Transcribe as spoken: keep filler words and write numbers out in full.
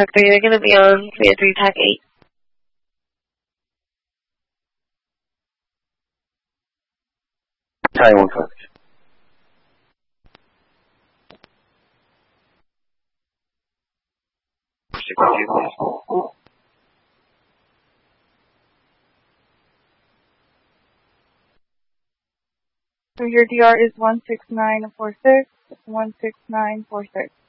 Talk three, they're going to be on three oh three, Talk eight. Taiwan coverage. So your D R is one six nine four six, one six nine four six.